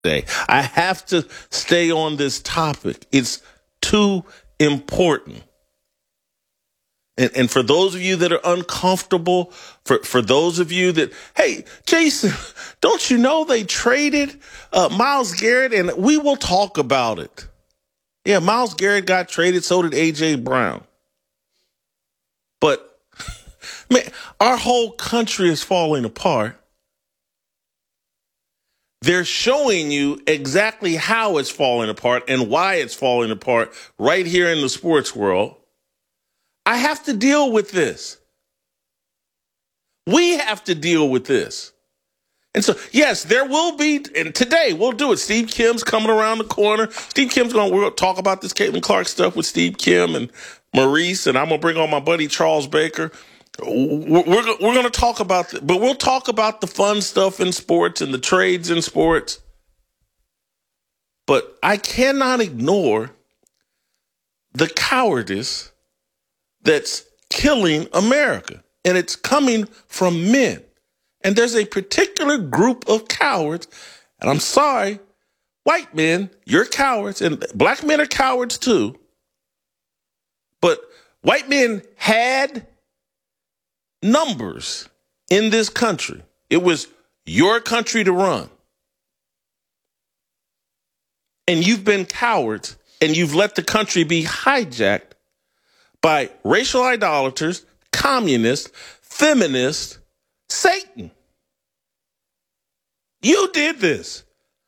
today. I have to stay on this topic. It's too important. And for those of you that are uncomfortable, for those of you that, hey, Jason, don't you know they traded Myles Garrett? And we will talk about it. Yeah, Myles Garrett got traded. So did A.J. Brown. But, man, our whole country is falling apart. They're showing you exactly how it's falling apart and why it's falling apart right here in the sports world. I have to deal with this. We have to deal with this. And so, yes, there will be, and today we'll do it. Steve Kim's coming around the corner. We're going to talk about this Caitlin Clark stuff with Steve Kim and Maurice, and I'm going to bring on my buddy Charles Baker. We're going to talk about it, but we'll talk about the fun stuff in sports and the trades in sports. But I cannot ignore the cowardice that's killing America, and it's coming from men. And there's a particular group of cowards, and I'm sorry, white men, you're cowards, and black men are cowards too. But white men had numbers in this country. It was your country to run. And you've been cowards, and you've let the country be hijacked by racial idolaters, communists, feminists, Satan. You did this.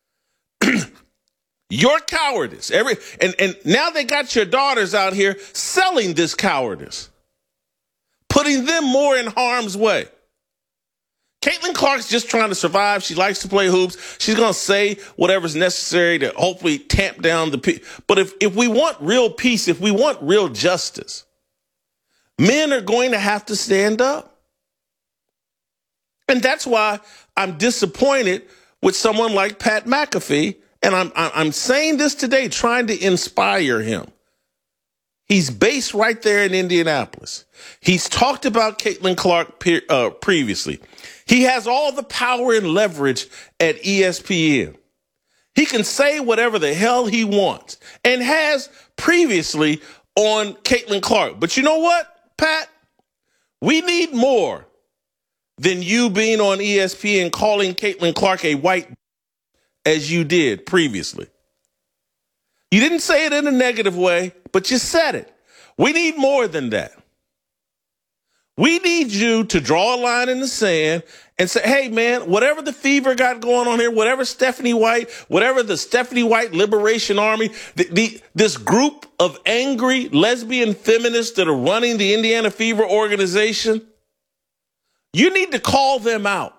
Your cowardice. And now they got your daughters out here selling this cowardice, putting them more in harm's way. Caitlin Clark's just trying to survive. She likes to play hoops. She's going to say whatever's necessary to hopefully tamp down the peace. But if we want real peace, if we want real justice, men are going to have to stand up. And that's why I'm disappointed with someone like Pat McAfee. And I'm saying this today, trying to inspire him. He's based right there in Indianapolis. He's talked about Caitlin Clark previously. He has all the power and leverage at ESPN. He can say whatever the hell he wants and has previously on Caitlin Clark. But you know what, Pat? We need more than you being on ESPN calling Caitlin Clark a white as you did previously. You didn't say it in a negative way, but you said it. We need more than that. We need you to draw a line in the sand and say, hey, man, whatever the Fever got going on here, whatever Stephanie White, whatever the Stephanie White Liberation Army, this group of angry lesbian feminists that are running the Indiana Fever organization, you need to call them out.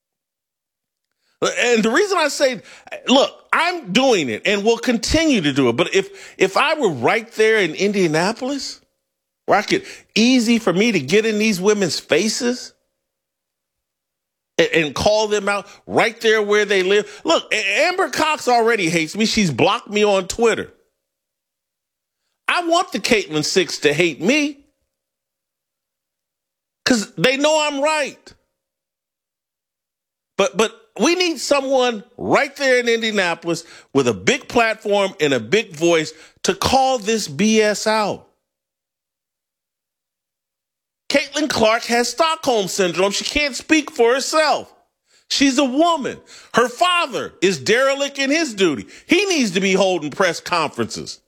And the reason I say, look, I'm doing it and will continue to do it. But if I were right there in Indianapolis, where easy for me to get in these women's faces and call them out right there where they live. Look, Amber Cox already hates me. She's blocked me on Twitter. I want the Caitlin Six to hate me because they know I'm right. But we need someone right there in Indianapolis with a big platform and a big voice to call this BS out. Caitlin Clark has Stockholm Syndrome. She can't speak for herself. She's a woman. Her father is derelict in his duty. He needs to be holding press conferences.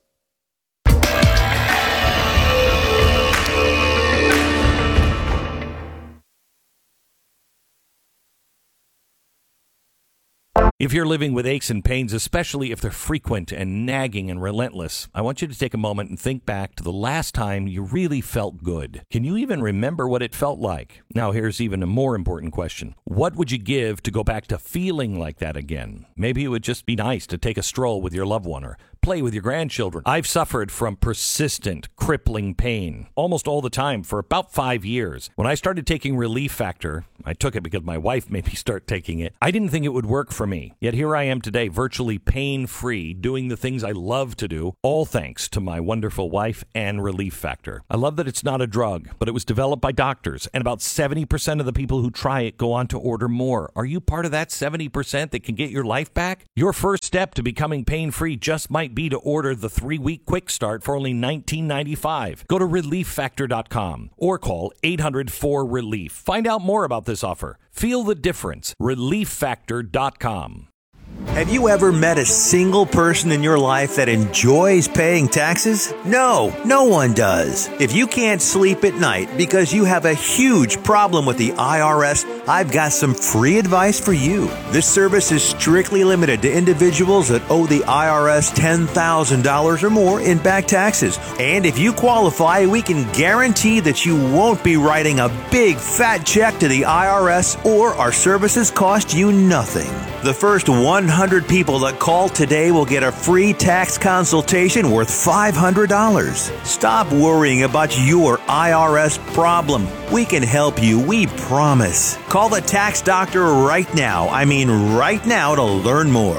If you're living with aches and pains, especially if they're frequent and nagging and relentless, I want you to take a moment and think back to the last time you really felt good. Can you even remember what it felt like? Now, here's even a more important question. What would you give to go back to feeling like that again? Maybe it would just be nice to take a stroll with your loved one or play with your grandchildren. I've suffered from persistent, crippling pain almost all the time for about 5 years. When I started taking Relief Factor, I took it because my wife made me start taking it. I didn't think it would work for me. Yet here I am today, virtually pain-free, doing the things I love to do, all thanks to my wonderful wife and Relief Factor. I love that it's not a drug, but it was developed by doctors, and about 70% of the people who try it go on to order more. Are you part of that 70% that can get your life back? Your first step to becoming pain-free just might be to order the 3-week quick start for only $19.95. Go to ReliefFactor.com or call 800-4RELIEF. Find out more about this offer. Feel the difference. ReliefFactor.com. Have you ever met a single person in your life that enjoys paying taxes? No, no one does. If you can't sleep at night because you have a huge problem with the IRS, I've got some free advice for you. This service is strictly limited to individuals that owe the IRS $10,000 or more in back taxes. And if you qualify, we can guarantee that you won't be writing a big fat check to the IRS, or our services cost you nothing. The first 100 people that call today will get a free tax consultation worth $500. Stop worrying about your IRS problem. We can help you, we promise. Call the tax doctor right now. I mean right now, to learn more.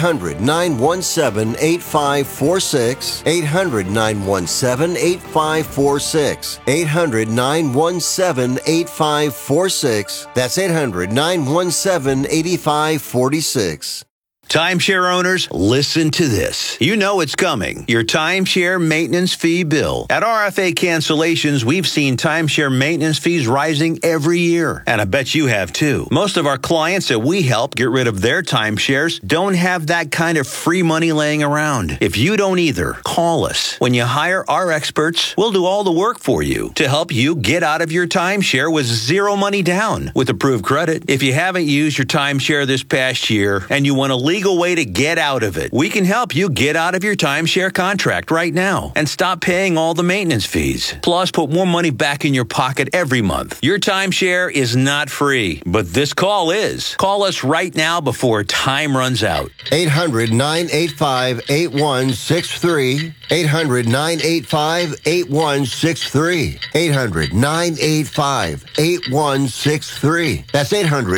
800-917-8546. 800-917-8546. 800-917-8546. That's 800-917-8546. Timeshare owners, listen to this. You know it's coming. Your timeshare maintenance fee bill. At RFA Cancellations, we've seen timeshare maintenance fees rising every year. And I bet you have too. Most of our clients that we help get rid of their timeshares don't have that kind of free money laying around. If you don't either, call us. When you hire our experts, we'll do all the work for you to help you get out of your timeshare with zero money down with approved credit. If you haven't used your timeshare this past year and you want to legal way to get out of it, we can help you get out of your timeshare contract right now and stop paying all the maintenance fees. Plus, put more money back in your pocket every month. Your timeshare is not free, but this call is. Call us right now before time runs out. 800-985-8163. 800-985-8163. 800-985-8163. That's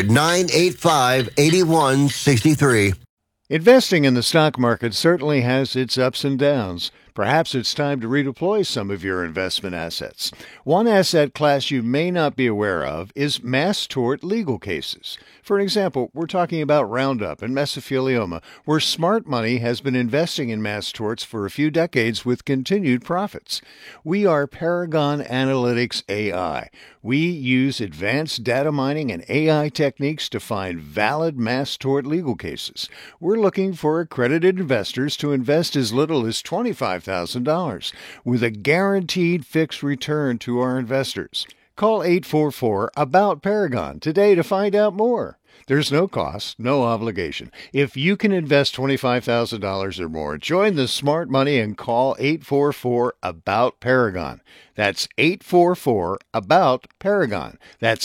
800-985-8163. Investing in the stock market certainly has its ups and downs. Perhaps it's time to redeploy some of your investment assets. One asset class you may not be aware of is mass tort legal cases. For example, we're talking about Roundup and mesothelioma, where smart money has been investing in mass torts for a few decades with continued profits. We are Paragon Analytics AI. We use advanced data mining and AI techniques to find valid mass tort legal cases. We're looking for accredited investors to invest as little as $25,000 with a guaranteed fixed return to our investors. Call 844-ABOUT-PARAGON today to find out more. There's no cost, no obligation. If you can invest $25,000 or more, join the smart money and call 844-ABOUT-PARAGON. That's 844-ABOUT-PARAGON. That's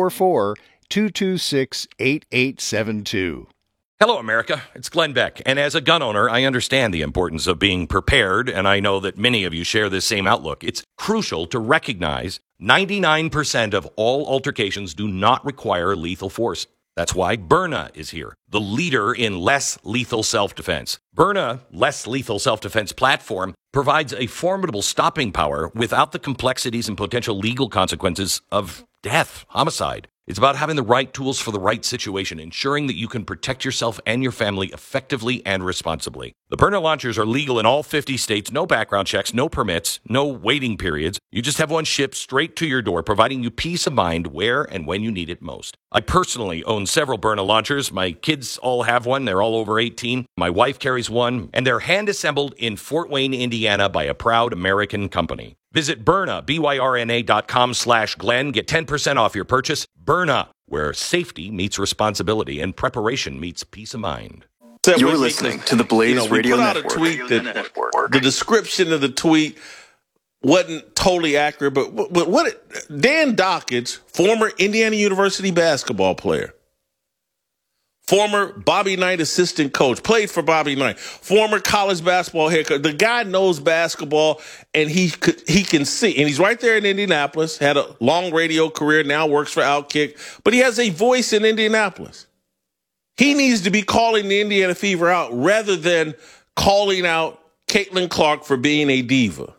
844-226-8872. Hello, America. It's Glenn Beck. And as a gun owner, I understand the importance of being prepared, and I know that many of you share this same outlook. It's crucial to recognize 99% of all altercations do not require lethal force. That's why Byrna is here, the leader in less lethal self-defense. Byrna, less lethal self-defense platform, provides a formidable stopping power without the complexities and potential legal consequences of death, homicide. It's about having the right tools for the right situation, ensuring that you can protect yourself and your family effectively and responsibly. The Byrna launchers are legal in all 50 states, no background checks, no permits, no waiting periods. You just have one shipped straight to your door, providing you peace of mind where and when you need it most. I personally own several Byrna launchers. My kids all have one. They're all over 18. My wife carries one, and they're hand-assembled in Fort Wayne, Indiana by a proud American company. Visit Byrna, BYRNA.com/Glenn. Get 10% off your purchase. Byrna, where safety meets responsibility and preparation meets peace of mind. You're listening to the Blaze Radio Network. We put out a tweet that the description of the tweet wasn't totally accurate, but Dan Dockage, former Indiana University basketball player, Former Bobby Knight assistant coach, played for Bobby Knight. Former college basketball head coach. The guy knows basketball, and he can see. And he's right there in Indianapolis. Had a long radio career. Now works for Outkick, but he has a voice in Indianapolis. He needs to be calling the Indiana Fever out rather than calling out Caitlin Clark for being a diva.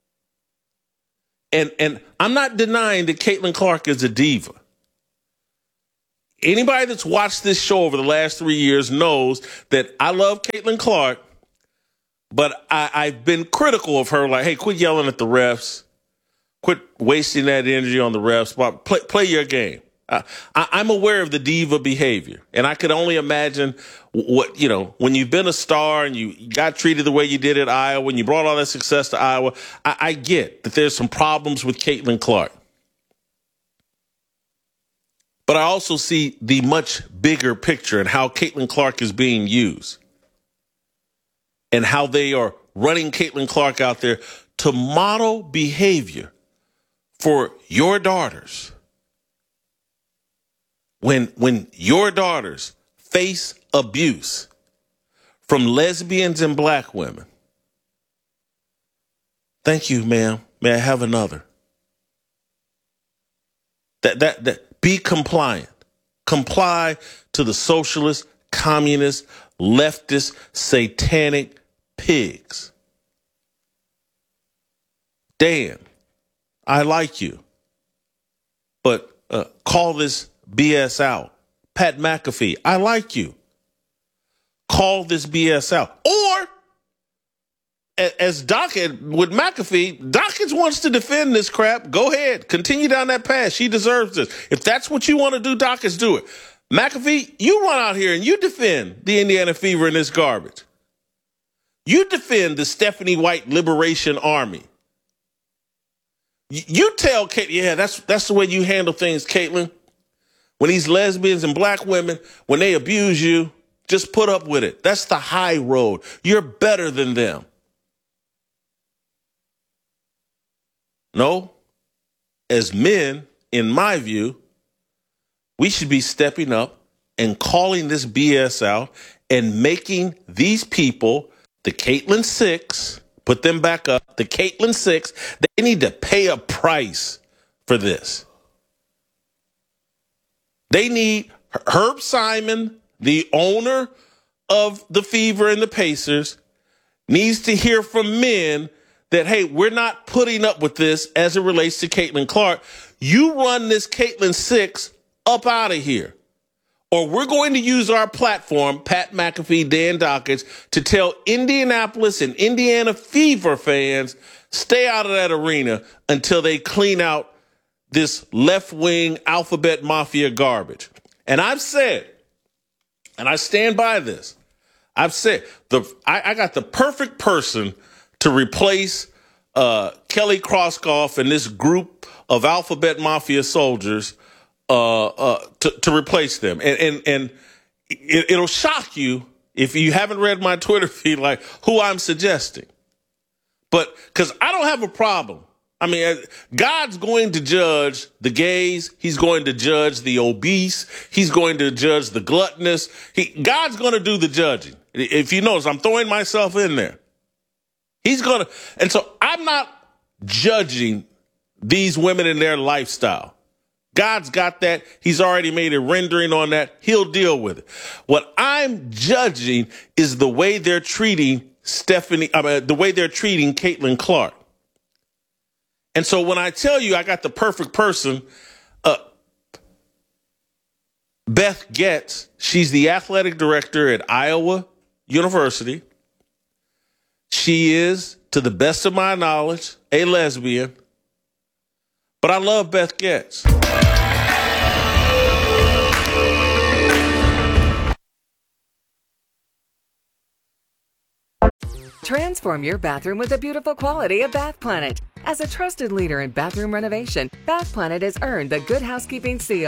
And I'm not denying that Caitlin Clark is a diva. Anybody that's watched this show over the last 3 years knows that I love Caitlin Clark, but I've been critical of her. Like, hey, quit yelling at the refs. Quit wasting that energy on the refs. Play your game. I'm aware of the diva behavior, and I could only imagine what, when you've been a star and you got treated the way you did at Iowa, when you brought all that success to Iowa. I get that there's some problems with Caitlin Clark. But I also see the much bigger picture and how Caitlin Clark is being used and how they are running Caitlin Clark out there to model behavior for your daughters. When your daughters face abuse from lesbians and black women, thank you, ma'am. May I have another? Be compliant. Comply to the socialist, communist, leftist, satanic pigs. Dan, I like you, but call this BS out. Pat McAfee, I like you. Call this BS out. Or, as Dockett with McAfee, Dockett wants to defend this crap. Go ahead. Continue down that path. She deserves this. If that's what you want to do, Dockett, do it. McAfee, you run out here and you defend the Indiana Fever and this garbage. You defend the Stephanie White Liberation Army. You tell Kate, yeah, that's the way you handle things, Caitlin. When these lesbians and black women, when they abuse you, just put up with it. That's the high road. You're better than them. No, as men, in my view, we should be stepping up and calling this BS out and making these people, the Caitlin Six, put them back up, the Caitlin Six, they need to pay a price for this. They need Herb Simon, the owner of the Fever and the Pacers, needs to hear from men that, hey, we're not putting up with this as it relates to Caitlin Clark. You run this Caitlin Six up out of here. Or we're going to use our platform, Pat McAfee, Dan Dockett, to tell Indianapolis and Indiana Fever fans, stay out of that arena until they clean out this left-wing alphabet mafia garbage. And I've said, and I stand by this, I've said, I got the perfect person to replace Kelly Krauskopf and this group of alphabet mafia soldiers to replace them. And it'll shock you if you haven't read my Twitter feed, like who I'm suggesting. But because I don't have a problem. I mean, God's going to judge the gays. He's going to judge the obese. He's going to judge the gluttonous. God's going to do the judging. If you notice, I'm throwing myself in there. He's going to. And so I'm not judging these women and their lifestyle. God's got that. He's already made a rendering on that. He'll deal with it. What I'm judging is the way they're treating the way they're treating Caitlin Clark. And so when I tell you I got the perfect person, Beth Getz, she's the athletic director at Iowa University. She is, to the best of my knowledge, a lesbian. But I love Beth Getz. Transform your bathroom with the beautiful quality of Bath Planet. As a trusted leader in bathroom renovation, Bath Planet has earned the Good Housekeeping seal.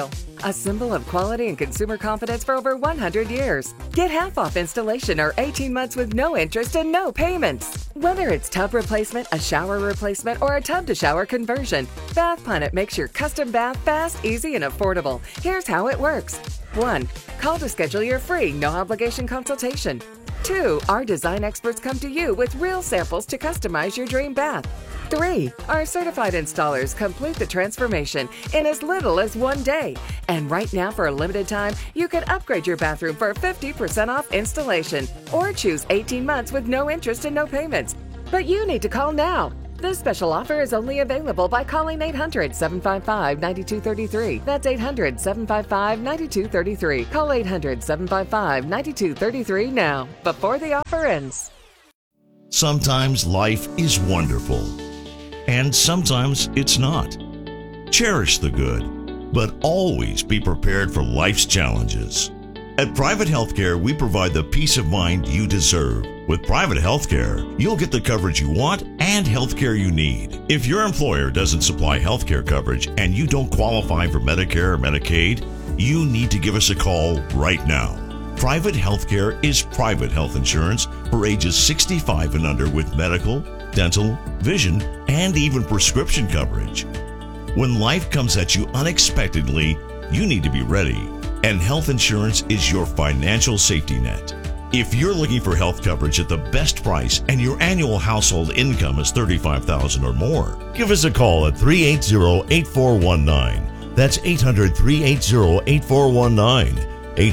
a symbol of quality and consumer confidence for over 100 years. Get half off installation or 18 months with no interest and no payments. Whether it's tub replacement, a shower replacement, or a tub-to-shower conversion, Bath Planet makes your custom bath fast, easy, and affordable. Here's how it works. 1. Call to schedule your free, no-obligation consultation. 2. Our design experts come to you with real samples to customize your dream bath. 3. Our certified installers complete the transformation in as little as 1 day. And right now, for a limited time, you can upgrade your bathroom for 50% off installation or choose 18 months with no interest and no payments. But you need to call now. This special offer is only available by calling 800-755-9233. That's 800-755-9233. Call 800-755-9233 now, before the offer ends. Sometimes life is wonderful, and sometimes it's not. Cherish the good, but always be prepared for life's challenges. At Private Healthcare, we provide the peace of mind you deserve. With Private Healthcare, you'll get the coverage you want and healthcare you need. If your employer doesn't supply healthcare coverage and you don't qualify for Medicare or Medicaid, you need to give us a call right now. Private Healthcare is private health insurance for ages 65 and under with medical, dental, vision, and even prescription coverage. When life comes at you unexpectedly, you need to be ready. And health insurance is your financial safety net. If you're looking for health coverage at the best price and your annual household income is $35,000 or more, give us a call at 380-8419. That's 800-380-8419.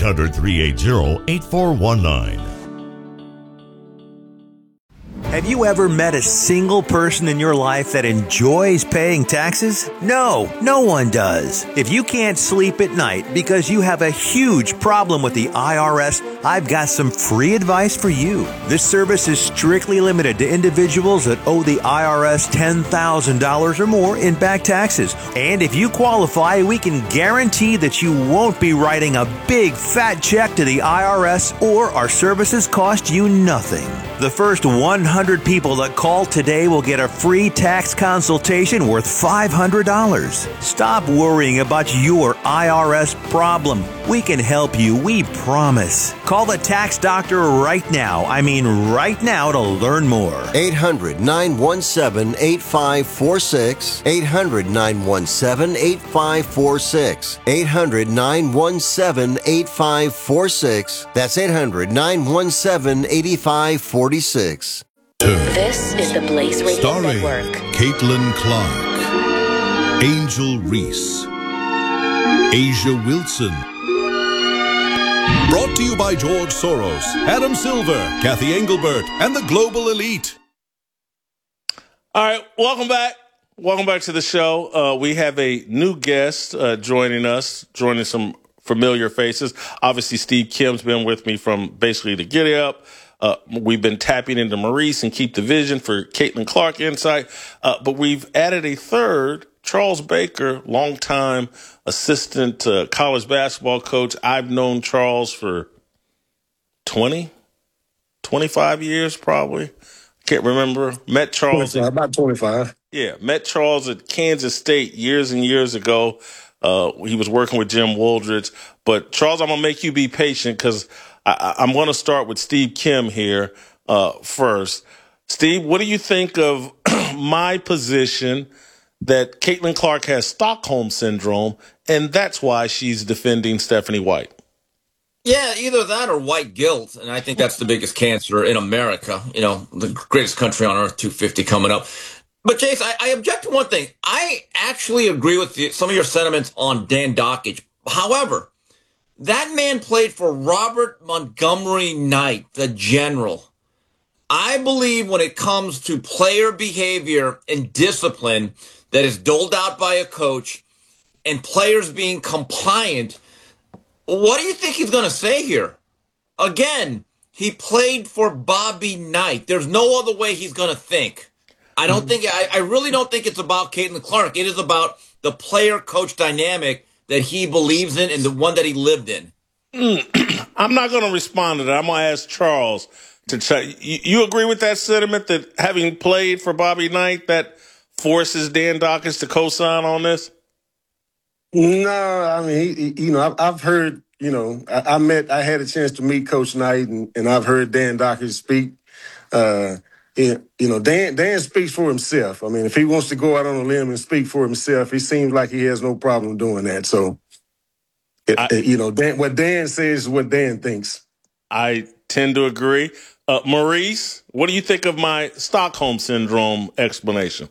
800-380-8419. Have you ever met a single person in your life that enjoys paying taxes? No, no one does. If you can't sleep at night because you have a huge problem with the IRS, I've got some free advice for you. This service is strictly limited to individuals that owe the IRS $10,000 or more in back taxes. And if you qualify, we can guarantee that you won't be writing a big fat check to the IRS, or our services cost you nothing. The first 100 people that call today will get a free tax consultation worth $500. Stop worrying about your IRS problem. We can help you, we promise. Call the tax doctor right now. I mean right now, to learn more. 800-917-8546. 800-917-8546. 800-917-8546. That's 800-917-8546. This is the Blaze Radio Starring Network. Caitlin Clark, Angel Reese, Asia Wilson. Brought to you by George Soros, Adam Silver, Kathy Engelbert, and the Global Elite. All right, welcome back. Welcome back to the show. We have a new guest joining some familiar faces. Obviously, Steve Kim's been with me from basically the Giddy Up. We've been tapping into Maurice and Keep the Vision for Caitlin Clark Insight. But we've added a third, Charles Baker, longtime assistant college basketball coach. I've known Charles for 25 years probably. Can't remember. Met Charles. About 25. Yeah, met Charles at Kansas State years and years ago. He was working with Jim Woldridge. But, Charles, I'm going to make you be patient because I'm going to start with Steve Kim here first. Steve, what do you think of my position that Caitlin Clark has Stockholm Syndrome, and that's why she's defending Stephanie White? Yeah, either that or white guilt, and I think that's the biggest cancer in America. You know, the greatest country on earth, 250 coming up. But, Chase, I object to one thing. I actually agree with some of your sentiments on Dan Dockage. However, that man played for Robert Montgomery Knight, the general. I believe when it comes to player behavior and discipline that is doled out by a coach and players being compliant, what do you think he's going to say here? Again, he played for Bobby Knight. There's no other way he's going to think. I really don't think it's about Caitlin Clark. It is about the player-coach dynamic that he believes in and the one that he lived in. I'm not going to respond to that. I'm going to ask Charles to check. You agree with that sentiment that having played for Bobby Knight, that forces Dan Dockage to co-sign on this? No, I mean, I've heard, I had a chance to meet Coach Knight, and I've heard Dan Dockers speak. Dan speaks for himself. I mean, if he wants to go out on a limb and speak for himself, he seems like he has no problem doing that. So, what Dan says is what Dan thinks. I tend to agree. Maurice, what do you think of my Stockholm Syndrome explanation?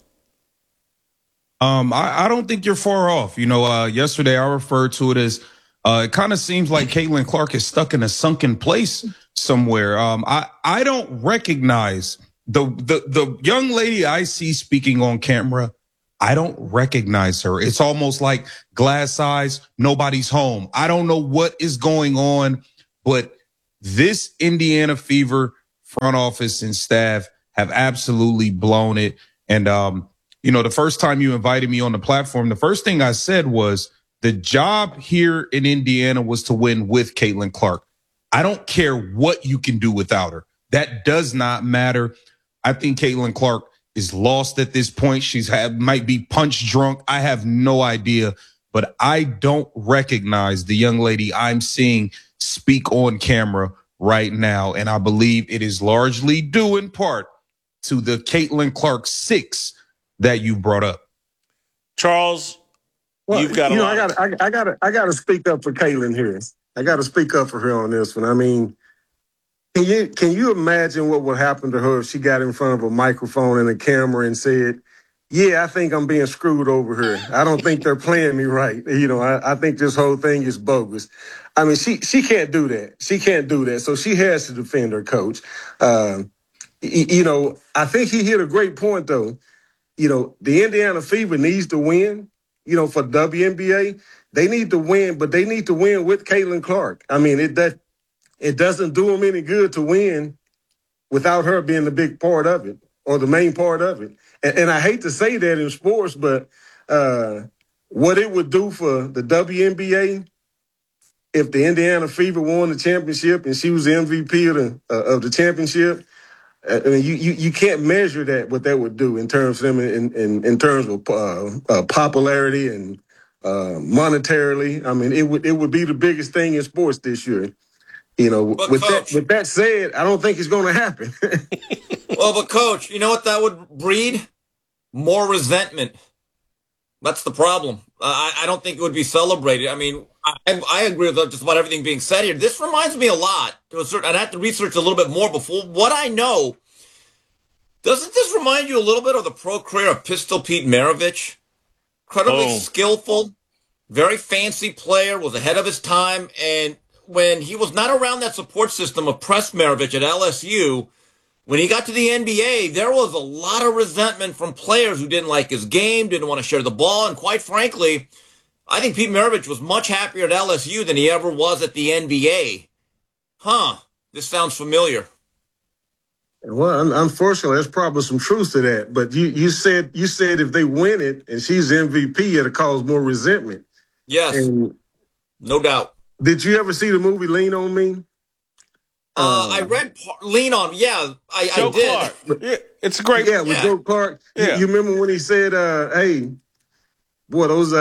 I don't think you're far off. Yesterday I referred to it as it kind of seems like Caitlin Clark is stuck in a sunken place somewhere. I don't recognize the young lady I see speaking on camera. I don't recognize her. It's almost like glass eyes, nobody's home. I don't know what is going on, but this Indiana Fever front office and staff have absolutely blown it. And, the first time you invited me on the platform, the first thing I said was the job here in Indiana was to win with Caitlin Clark. I don't care what you can do without her. That does not matter. I think Caitlin Clark is lost at this point. Might be punch drunk. I have no idea, but I don't recognize the young lady I'm seeing speak on camera right now. And I believe it is largely due in part to the Caitlin Clark 6 that you brought up. Charles, you've got I got to speak up for Caitlin here. I got to speak up for her on this one. I mean, can you imagine what would happen to her if she got in front of a microphone and a camera and said, "Yeah, I think I'm being screwed over here. I don't think they're playing me right. I think this whole thing is bogus." I mean, she can't do that. She can't do that. So she has to defend her coach. I think he hit a great point though. The Indiana Fever needs to win, for WNBA. They need to win, but they need to win with Caitlin Clark. I mean, it doesn't do them any good to win without her being the big part of it or the main part of it. And I hate to say that in sports, but what it would do for the WNBA if the Indiana Fever won the championship and she was the MVP of the championship, I mean, you can't measure that, what that would do in terms of them in terms of popularity and monetarily. I mean, it would be the biggest thing in sports this year. With that said, I don't think it's going to happen. Well, but Coach, you know what that would breed? More resentment. That's the problem. I don't think it would be celebrated. I mean, I agree with just about everything being said here. This reminds me a lot. I'd have to research a little bit more before what I know. Doesn't this remind you a little bit of the pro career of Pistol Pete Maravich? Incredibly skillful, very fancy player, was ahead of his time. And when he was not around that support system of Press Maravich at LSU, when he got to the NBA, there was a lot of resentment from players who didn't like his game, didn't want to share the ball. And quite frankly, I think Pete Maravich was much happier at LSU than he ever was at the NBA. This sounds familiar. Well, unfortunately, there's probably some truth to that. But you said if they win it and she's MVP, it'll cause more resentment. Yes, and no doubt. Did you ever see the movie Lean on Me? I read Lean on. Yeah, I did. Clark. Yeah, it's a great. Yeah, with Joe Clark. Yeah. You remember when he said, "Hey, boy, those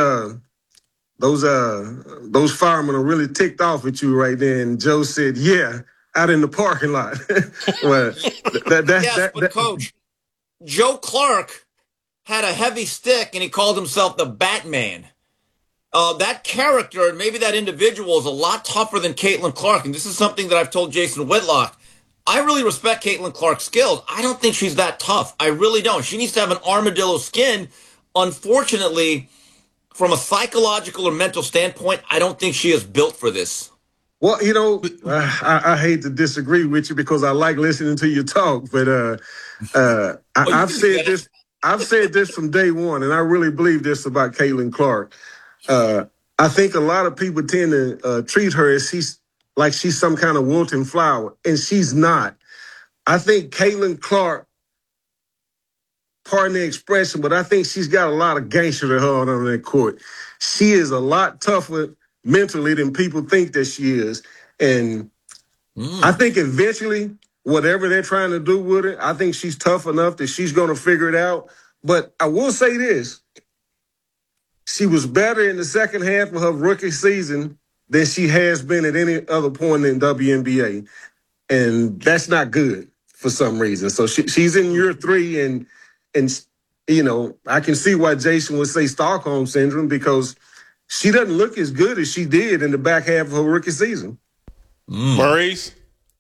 firemen are really ticked off at you right there." And Joe said, "Yeah, out in the parking lot." Well, but Coach, Joe Clark had a heavy stick, and he called himself the Batman. That character and maybe that individual is a lot tougher than Caitlin Clark. And this is something that I've told Jason Whitlock. I really respect Caitlin Clark's skills. I don't think she's that tough. I really don't. She needs to have an armadillo skin. Unfortunately, from a psychological or mental standpoint, I don't think she is built for this. Well, I hate to disagree with you because I like listening to you talk, but I've said this. I've said this from day one, and I really believe this about Caitlin Clark. I think a lot of people tend to treat her as she's some kind of wilting flower, and she's not. I think Caitlin Clark, pardon the expression, but I think she's got a lot of gangster to her on that court. She is a lot tougher mentally than people think that she is. And I think eventually, whatever they're trying to do with her, I think she's tough enough that she's going to figure it out. But I will say this. she was better in the second half of her rookie season than she has been at any other point in WNBA. And that's not good for some reason. So she's in year 3, and you know, I can see why Jason would say Stockholm Syndrome, because she doesn't look as good as she did in the back half of her rookie season. Maurice?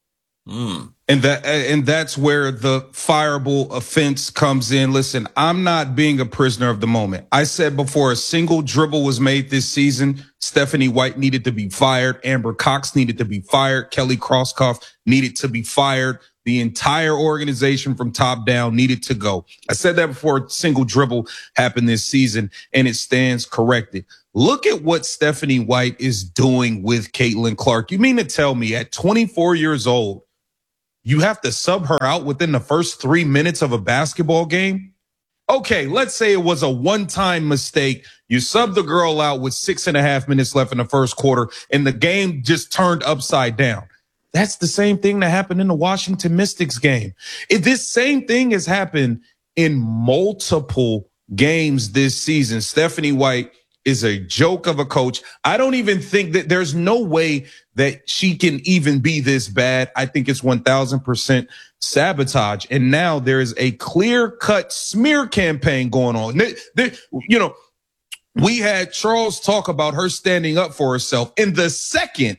And that's where the fireable offense comes in. Listen, I'm not being a prisoner of the moment. I said before a single dribble was made this season, Stephanie White needed to be fired. Amber Cox needed to be fired. Kelly Krauskopf needed to be fired. The entire organization from top down needed to go. I said that before a single dribble happened this season, and it stands corrected. Look at what Stephanie White is doing with Caitlin Clark. You mean to tell me at 24 years old, you have to sub her out within the first 3 minutes of a basketball game? Okay, let's say it was a one-time mistake. You subbed the girl out with 6.5 minutes left in the first quarter, and the game just turned upside down. That's the same thing that happened in the Washington Mystics game. This same thing has happened in multiple games this season. Stephanie White is a joke of a coach. I don't even think that there's no way that she can even be this bad. I think it's 1,000% sabotage. And now there is a clear-cut smear campaign going on. You know, we had Charles talk about her standing up for herself. And the second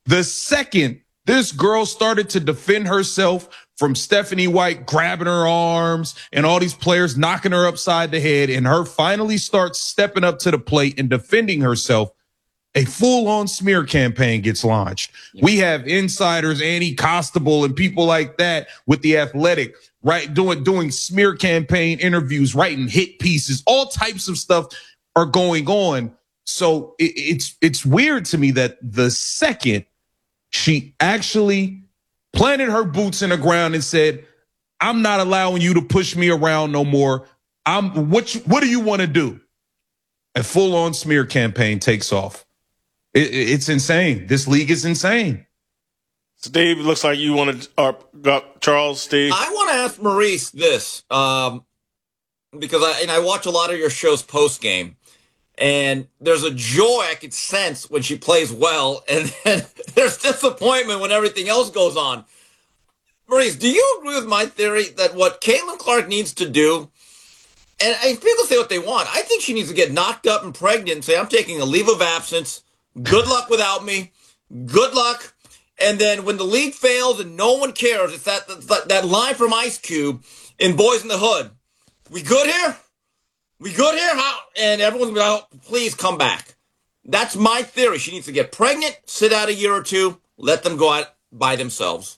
this girl started to defend herself from Stephanie White grabbing her arms and all these players knocking her upside the head, and her finally starts stepping up to the plate and defending herself, a full-on smear campaign gets launched. We have insiders, Annie Costable and people like that with The Athletic, right, doing smear campaign interviews, writing hit pieces, all types of stuff are going on. So it's weird to me that the second she actually planted her boots in the ground and said, I'm not allowing you to push me around no more. What do you want to do? A full-on smear campaign takes off. It's insane. This league is insane. Steve, looks like you want to, Charles, Steve. I want to ask Maurice this, because I watch a lot of your shows post-game. And there's a joy I could sense when she plays well, and then there's disappointment when everything else goes on. Maurice, do you agree with my theory that what Caitlin Clark needs to do, and people say what they want, I think she needs to get knocked up and pregnant and say, I'm taking a leave of absence, good luck without me, good luck, and then when the league fails and no one cares, it's that line from Ice Cube in Boys in the Hood. We good here? We good here? How? And everyone's going to be like, oh, please come back. That's my theory. She needs to get pregnant, sit out a year or two, let them go out by themselves.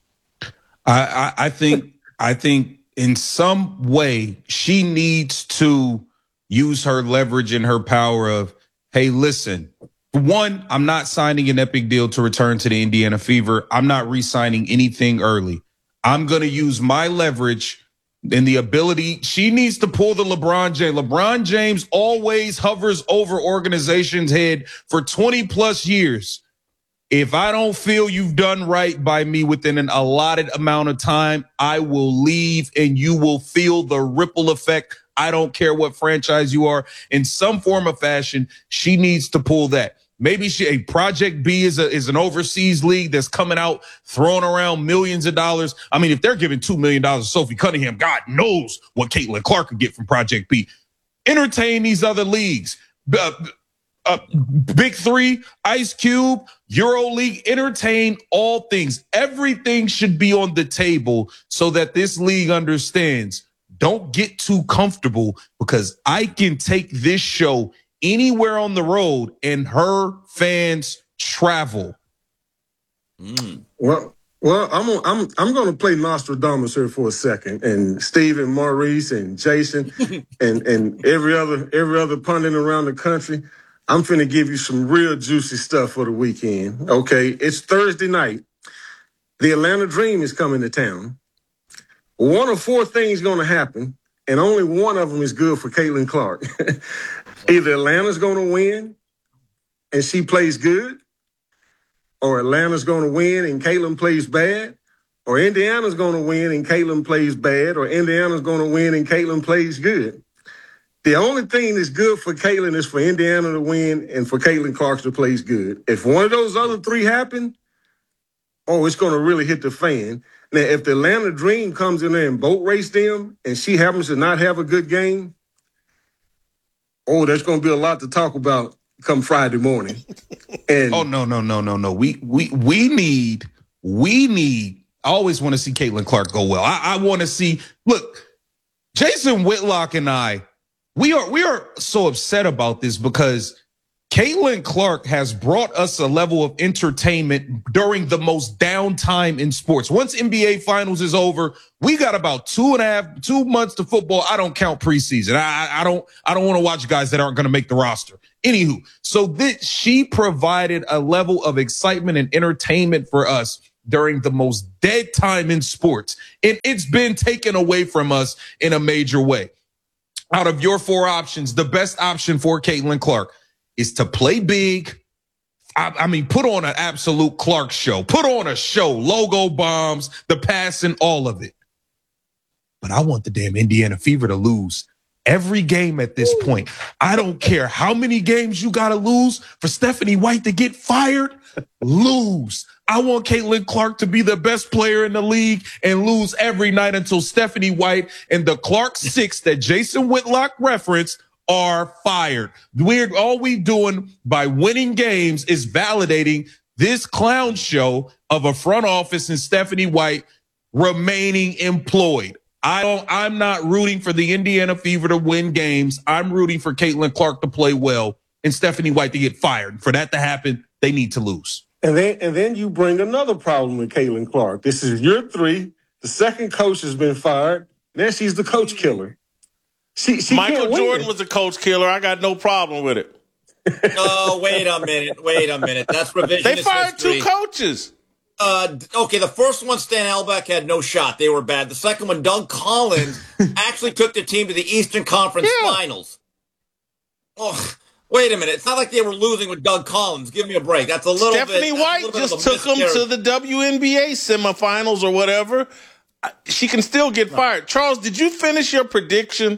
I think in some way she needs to use her leverage and her power of, hey, listen, one, I'm not signing an epic deal to return to the Indiana Fever. I'm not re-signing anything early. I'm going to use my leverage and the ability. She needs to pull the LeBron James. LeBron James always hovers over organization's head for 20 plus years. If I don't feel you've done right by me within an allotted amount of time, I will leave and you will feel the ripple effect. I don't care what franchise you are. In some form or fashion, she needs to pull that. Maybe a Project B is an overseas league that's coming out, throwing around millions of dollars. I mean, if they're giving $2 million to Sophie Cunningham, God knows what Caitlin Clark could get from Project B. Entertain these other leagues. Big Three, Ice Cube, EuroLeague, entertain all things. Everything should be on the table so that this league understands. Don't get too comfortable, because I can take this show anywhere on the road and her fans travel. Well, I'm going to play Nostradamus here for a second, and Steve and Maurice and Jason and every other pundit around the country. I'm finna give you some real juicy stuff for the weekend. Okay, it's Thursday night. The Atlanta Dream is coming to town. One of four things going to happen, and only one of them is good for Caitlin Clark. Either Atlanta's going to win and she plays good, or Atlanta's going to win and Caitlin plays bad, or Indiana's going to win and Caitlin plays bad, or Indiana's going to win and Caitlin plays good. The only thing that's good for Caitlin is for Indiana to win and for Caitlin Clark to play good. If one of those other three happen, it's going to really hit the fan. Now, if the Atlanta Dream comes in there and boat race them and she happens to not have a good game, there's going to be a lot to talk about come Friday morning. And no. We need. I always want to see Caitlin Clark go well. I want to see. Look, Jason Whitlock and I, we are so upset about this because Caitlin Clark has brought us a level of entertainment during the most downtime in sports. Once NBA Finals is over, we got about 2 months to football. I don't count preseason. I don't want to watch guys that aren't going to make the roster. Anywho, so she provided a level of excitement and entertainment for us during the most dead time in sports, and it's been taken away from us in a major way. Out of your 4 options, the best option for Caitlin Clark is to play big. I mean, put on an absolute Clark show. Put on a show, logo bombs, the passing, all of it. But I want the damn Indiana Fever to lose every game at this point. I don't care how many games you got to lose for Stephanie White to get fired. Lose. I want Caitlin Clark to be the best player in the league and lose every night until Stephanie White and the Clark 6 that Jason Whitlock referenced are fired. All we doing by winning games is validating this clown show of a front office and Stephanie White remaining employed. I'm not rooting for the Indiana Fever to win games. I'm rooting for Caitlin Clark to play well and Stephanie White to get fired. For that to happen, they need to lose. And then you bring another problem with Caitlin Clark. This is year 3. The second coach has been fired. Now she's the coach killer. She Michael Jordan was a coach killer. I got no problem with it. Oh, wait a minute. That's revisionist They fired history. 2 coaches. Okay, the first one, Stan Albeck, had no shot. They were bad. The second one, Doug Collins, actually took their team to the Eastern Conference Finals. Oh, wait a minute. It's not like they were losing with Doug Collins. Give me a break. That's a little Stephanie White just took them to the WNBA semifinals or whatever. She can still get fired. Charles, did you finish your prediction?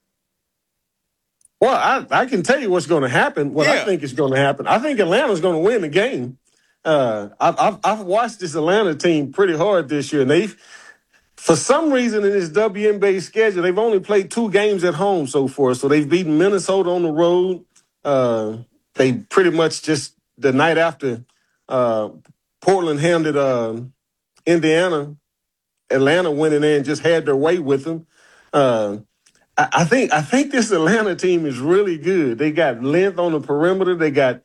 Well, I can tell you what's going to happen. I think is going to happen. I think Atlanta's going to win the game. I've watched this Atlanta team pretty hard this year, and for some reason in this WNBA schedule, they've only played 2 games at home so far. So they've beaten Minnesota on the road. They pretty much just the night after Portland handed Indiana, Atlanta went in there and just had their way with them. I think this Atlanta team is really good. They got length on the perimeter. They got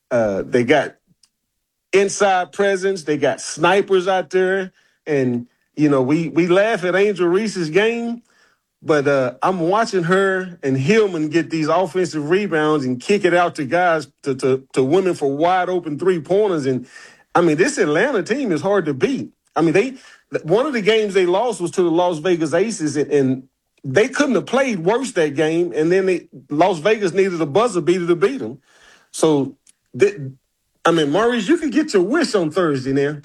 inside presence. They got snipers out there. And, we laugh at Angel Reese's game, but I'm watching her and Hillman get these offensive rebounds and kick it out to guys, to women for wide open 3-pointers. And, this Atlanta team is hard to beat. One of the games they lost was to the Las Vegas Aces, and they couldn't have played worse that game, and then Las Vegas needed a buzzer beater to beat them. So, Maurice, you can get your wish on Thursday now.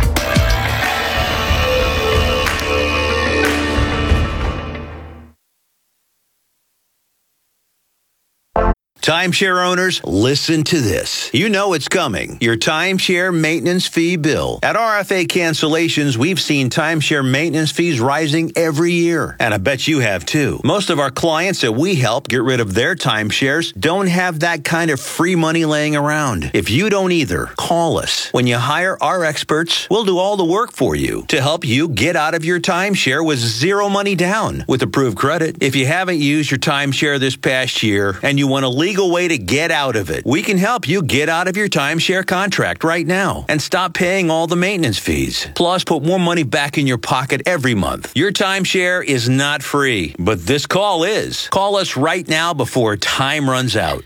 Timeshare owners, listen to this. You know it's coming. Your timeshare maintenance fee bill. At RFA Cancellations, we've seen timeshare maintenance fees rising every year. And I bet you have too. Most of our clients that we help get rid of their timeshares don't have that kind of free money laying around. If you don't either, call us. When you hire our experts, we'll do all the work for you to help you get out of your timeshare with 0 money down with approved credit. If you haven't used your timeshare this past year and you want to legal way to get out of it, we can help you get out of your timeshare contract right now and stop paying all the maintenance fees. Plus, put more money back in your pocket every month. Your timeshare is not free, but this call is. Call us right now before time runs out.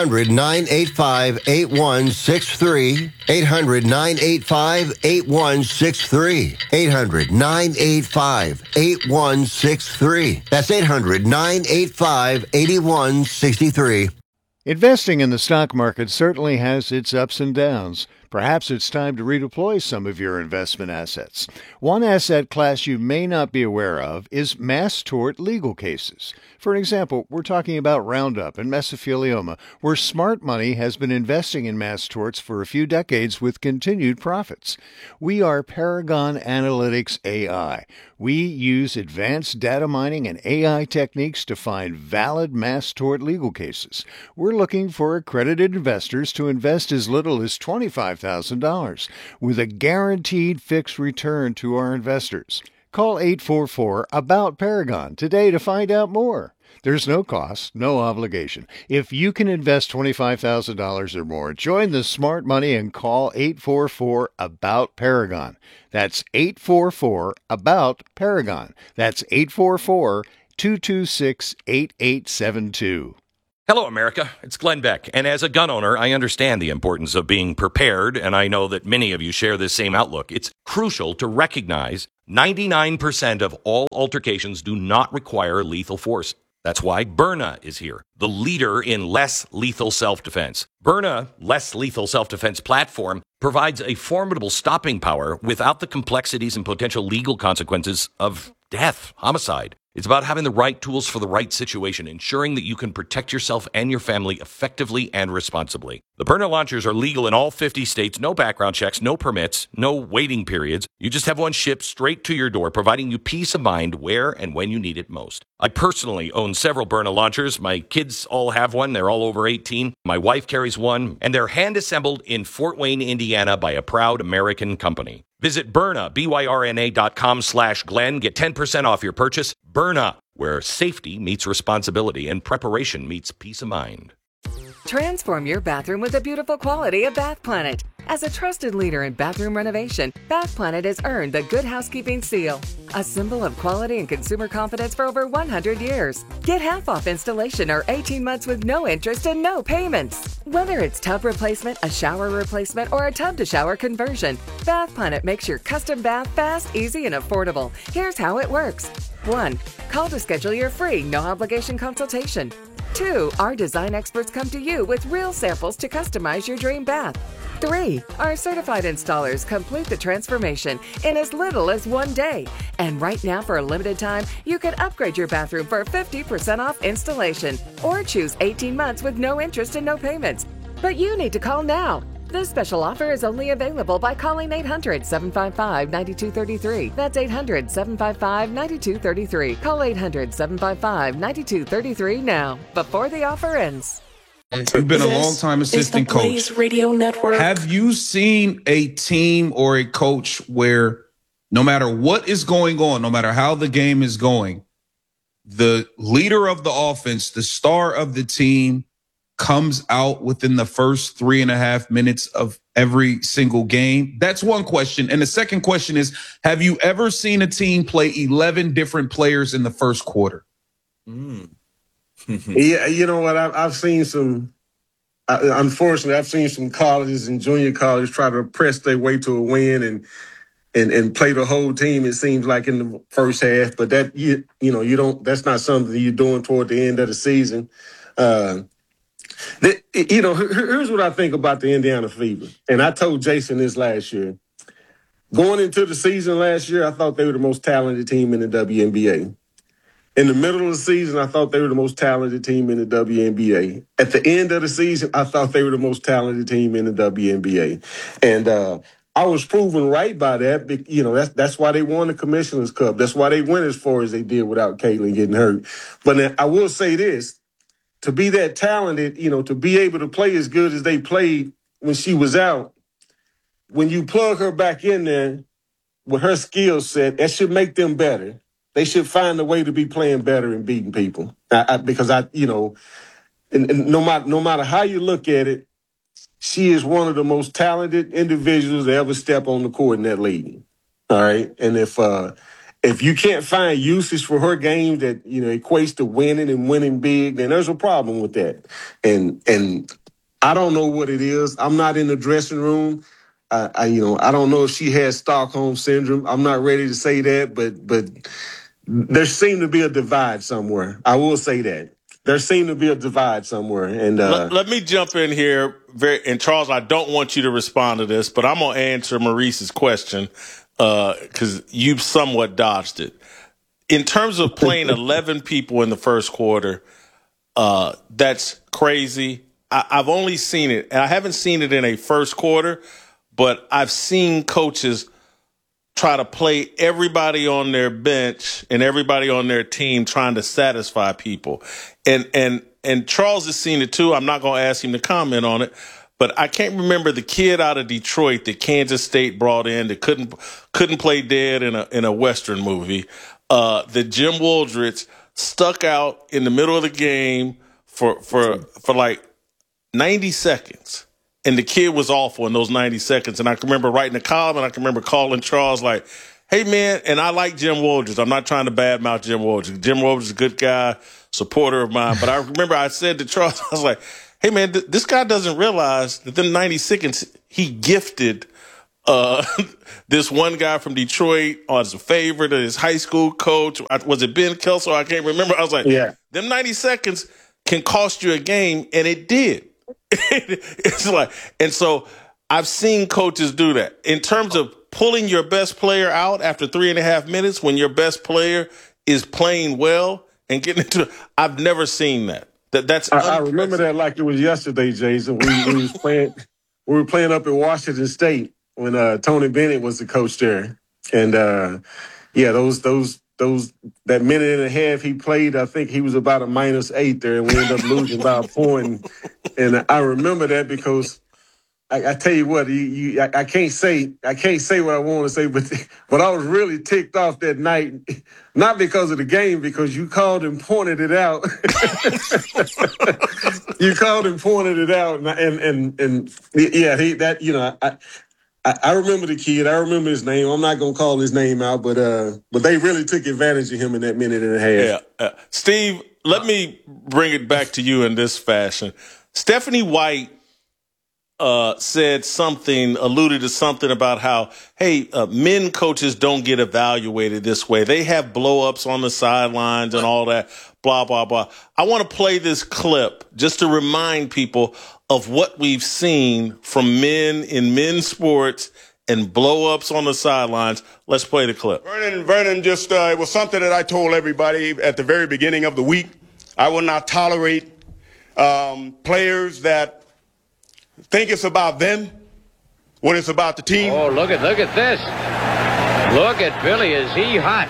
800-985-8163. 800-985-8163. 800-985-8163. That's 800-985-8163. Investing in the stock market certainly has its ups and downs. Perhaps it's time to redeploy some of your investment assets. One asset class you may not be aware of is mass tort legal cases. For example, we're talking about Roundup and mesothelioma, where smart money has been investing in mass torts for a few decades with continued profits. We are Paragon Analytics AI. We use advanced data mining and AI techniques to find valid mass tort legal cases. We're looking for accredited investors to invest as little as $25,000 with a guaranteed fixed return to our investors. Call 844-ABOUT-PARAGON today to find out more. There's no cost, no obligation. If you can invest $25,000 or more, join the smart money and call 844-ABOUT-PARAGON. That's 844-ABOUT-PARAGON. That's 844-226-8872. Hello, America. It's Glenn Beck. And as a gun owner, I understand the importance of being prepared, and I know that many of you share this same outlook. It's crucial to recognize 99% of all altercations do not require lethal force. That's why Byrna is here, the leader in less lethal self-defense. Byrna Less Lethal Self-Defense platform provides a formidable stopping power without the complexities and potential legal consequences of death, homicide. It's about having the right tools for the right situation, ensuring that you can protect yourself and your family effectively and responsibly. The Byrna launchers are legal in all 50 states, no background checks, no permits, no waiting periods. You just have one shipped straight to your door, providing you peace of mind where and when you need it most. I personally own several Byrna launchers. My kids all have one. They're all over 18. My wife carries one, and they're hand-assembled in Fort Wayne, Indiana by a proud American company. Visit Byrna, BYRNA.com/Glenn. Get 10% off your purchase. Byrna, where safety meets responsibility and preparation meets peace of mind. Transform your bathroom with the beautiful quality of Bath Planet. As a trusted leader in bathroom renovation, Bath Planet has earned the Good Housekeeping seal, a symbol of quality and consumer confidence for over 100 years. Get half off installation or 18 months with no interest and no payments. Whether it's tub replacement, a shower replacement, or a tub-to-shower conversion, Bath Planet makes your custom bath fast, easy, and affordable. Here's how it works. 1. Call to schedule your free, no-obligation consultation. 2. Our design experts come to you with real samples to customize your dream bath. 3. Our certified installers complete the transformation in as little as 1 day. And right now, for a limited time, you can upgrade your bathroom for 50% off installation or choose 18 months with no interest and no payments. But you need to call now. This special offer is only available by calling 800-755-9233. That's 800-755-9233. Call 800-755-9233 now, before the offer ends. You've been a long-time assistant coach. Blaze Radio Network. Have you seen a team or a coach where no matter what is going on, no matter how the game is going, the leader of the offense, the star of the team, comes out within the first 3.5 minutes of every single game? That's one question. And the second question is, have you ever seen a team play 11 different players in the first quarter? Yeah, you know what? I've seen some, unfortunately, I've seen some colleges and junior colleges try to press their way to a win and play the whole team, it seems like, in the first half. But that, you don't, that's not something you're doing toward the end of the season. Here's what I think about the Indiana Fever. And I told Jason this last year. Going into the season last year, I thought they were the most talented team in the WNBA. In the middle of the season, I thought they were the most talented team in the WNBA. At the end of the season, I thought they were the most talented team in the WNBA. And I was proven right by that. You know, that's why they won the Commissioner's Cup. That's why they went as far as they did without Caitlin getting hurt. But I will say this. To be that talented, to be able to play as good as they played when she was out, when you plug her back in there with her skill set, that should make them better. They should find a way to be playing better and beating people. Because no matter how you look at it, she is one of the most talented individuals to ever step on the court in that league. All right. And if you can't find usage for her game that, equates to winning and winning big, then there's a problem with that. And I don't know what it is. I'm not in the dressing room. I don't know if she has Stockholm syndrome. I'm not ready to say that, but there seemed to be a divide somewhere. I will say that. there seemed to be a divide somewhere. And let me jump in here. And Charles, I don't want you to respond to this, but I'm going to answer Maurice's question because you've somewhat dodged it. In terms of playing 11 people in the first quarter, that's crazy. I've only seen it, and I haven't seen it in a first quarter, but I've seen coaches try to play everybody on their bench and everybody on their team trying to satisfy people. And Charles has seen it too. I'm not going to ask him to comment on it, but I can't remember the kid out of Detroit that Kansas State brought in that couldn't play dead in a Western movie. That Jim Wooldridge stuck out in the middle of the game for like 90 seconds. And the kid was awful in those 90 seconds. And I can remember writing a column, and I can remember calling Charles like, hey, man, and I like Jim Wooldridge. I'm not trying to badmouth Jim Wooldridge. Jim Wooldridge is a good guy, supporter of mine. But I remember I said to Charles, I was like, hey, man, this guy doesn't realize that in 90 seconds he gifted this one guy from Detroit as a favorite of his high school coach. Was it Ben Kelso? I can't remember. I was like, yeah, them 90 seconds can cost you a game, and it did. It's like, and so I've seen coaches do that in terms of pulling your best player out after 3.5 minutes when your best player is playing well and getting into. I've never seen that. I remember that like it was yesterday, Jason. We were playing up in Washington State when Tony Bennett was the coach there, and that minute and a half he played, I think he was about a -8 there, and we ended up losing by a point. And I remember that because I tell you what, I can't say what I want to say, but I was really ticked off that night, not because of the game, because you called and pointed it out. You called and pointed it out, I remember the kid. I remember his name. I'm not gonna call his name out, but they really took advantage of him in that minute and a half. Yeah, Steve, let me bring it back to you in this fashion. Stephanie White alluded to something about how, hey, men coaches don't get evaluated this way. They have blow-ups on the sidelines and all that, blah, blah, blah. I want to play this clip just to remind people of what we've seen from men in men's sports and blow-ups on the sidelines. Let's play the clip. Vernon just, it was something that I told everybody at the very beginning of the week. I will not tolerate players that think it's about them when it's about the team. Oh, look at this. Look at Billy. Is he hot?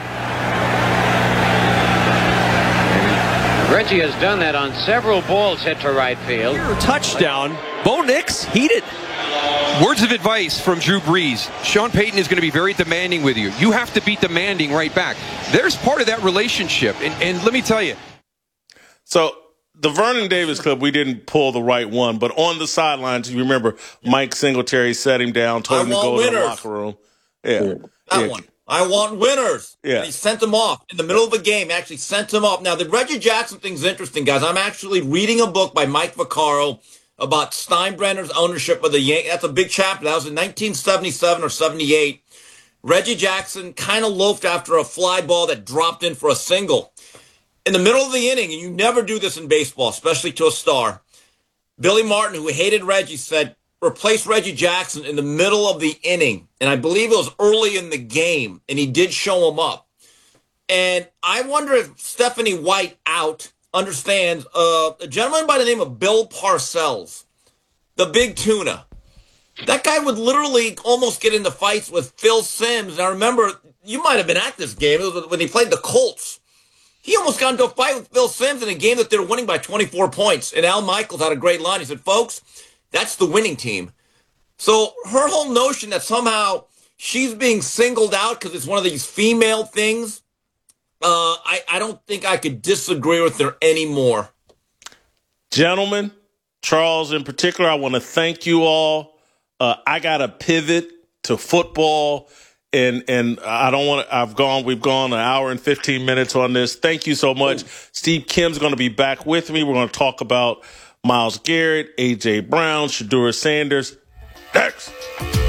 Reggie has done that on several balls hit to right field. Touchdown. Bo Nix heated. Words of advice from Drew Brees. Sean Payton is going to be very demanding with you. You have to be demanding right back. There's part of that relationship. And let me tell you. So the Vernon Davis clip, we didn't pull the right one, but on the sidelines, you remember Mike Singletary set him down, told him to go to the locker room. Yeah. That one. I want winners. Yeah. And he sent him off in the middle of the game, actually sent him off. Now, the Reggie Jackson thing's interesting, guys. I'm actually reading a book by Mike Vaccaro about Steinbrenner's ownership of the Yankees. That's a big chapter. That was in 1977 or 78. Reggie Jackson kind of loafed after a fly ball that dropped in for a single. In the middle of the inning, and you never do this in baseball, especially to a star, Billy Martin, who hated Reggie, said, replace Reggie Jackson in the middle of the inning. And I believe it was early in the game, and he did show him up. And I wonder if Stephanie White understands a gentleman by the name of Bill Parcells, the big tuna. That guy would literally almost get into fights with Phil Simms. And I remember, you might have been at this game, it was when he played the Colts. He almost got into a fight with Phil Simms in a game that they were winning by 24 points. And Al Michaels had a great line. He said, folks, that's the winning team. So her whole notion that somehow she's being singled out because it's one of these female things, I don't think I could disagree with her anymore. Gentlemen, Charles in particular, I want to thank you all. I got to pivot to football. And we've gone an hour and 15 minutes on this. Thank you so much. Steve Kim's going to be back with me. We're going to talk about Myles Garrett, A.J. Brown, Shedeur Sanders. Next.